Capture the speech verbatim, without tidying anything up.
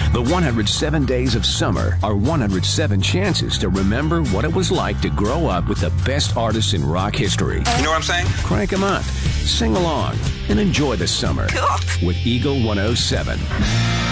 The one hundred seven Days of Summer are one hundred seven chances to remember what it was like to grow up with the best artists in rock history. You know what I'm saying? Crank 'em up, sing along, and enjoy the summer Cool. with Eagle one oh seven.